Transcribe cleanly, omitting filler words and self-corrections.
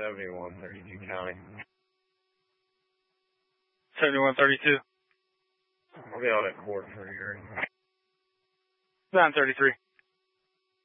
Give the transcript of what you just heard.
7132 County. 7132. I'll be out at court for a year. 933.